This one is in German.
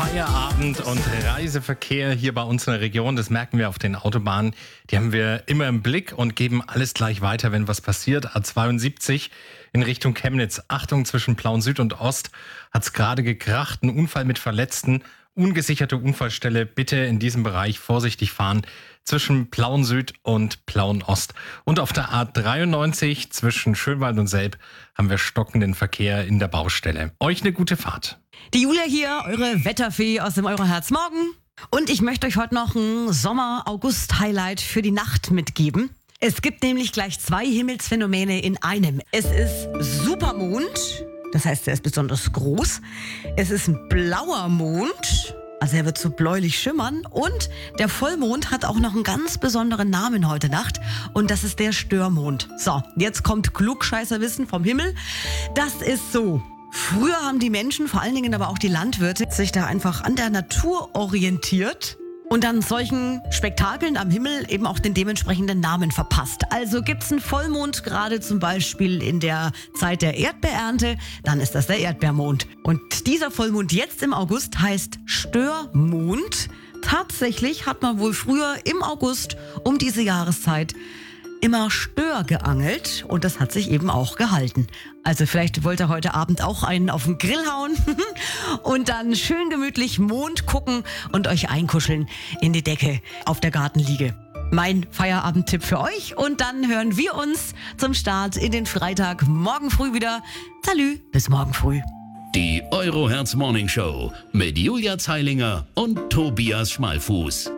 Feierabend und Reiseverkehr hier bei uns in der Region, das merken wir auf den Autobahnen. Die haben wir immer im Blick und geben alles gleich weiter, wenn was passiert. A72 in Richtung Chemnitz. Achtung, zwischen Plauen Süd und Ost hat es gerade gekracht. Ein Unfall mit Verletzten. Ungesicherte Unfallstelle. Bitte in diesem Bereich vorsichtig fahren zwischen Plauen Süd und Plauen Ost. Und auf der A93 zwischen Schönwald und Selb haben wir stockenden Verkehr in der Baustelle. Euch eine gute Fahrt. Die Julia hier, eure Wetterfee aus dem Euroherz Morgen. Und ich möchte euch heute noch ein Sommer-August-Highlight für die Nacht mitgeben. Es gibt nämlich gleich 2 Himmelsphänomene in einem. Es ist Supermond, das heißt, er ist besonders groß. Es ist ein blauer Mond, also er wird so bläulich schimmern. Und der Vollmond hat auch noch einen ganz besonderen Namen heute Nacht. Und das ist der Störmond. So, jetzt kommt Klugscheißerwissen vom Himmel. Das ist so. Früher haben die Menschen, vor allen Dingen aber auch die Landwirte, sich da einfach an der Natur orientiert und dann solchen Spektakeln am Himmel eben auch den dementsprechenden Namen verpasst. Also gibt's einen Vollmond, gerade zum Beispiel in der Zeit der Erdbeerernte, dann ist das der Erdbeermond. Und dieser Vollmond jetzt im August heißt Störmond. Tatsächlich hat man wohl früher im August um diese Jahreszeit immer Stör geangelt und das hat sich eben auch gehalten. Also vielleicht wollt ihr heute Abend auch einen auf den Grill hauen und dann schön gemütlich Mond gucken und euch einkuscheln in die Decke auf der Gartenliege. Mein Feierabendtipp für euch und dann hören wir uns zum Start in den Freitag morgen früh wieder. Salü, bis morgen früh. Die Euroherz Morning Show mit Julia Zeilinger und Tobias Schmalfuß.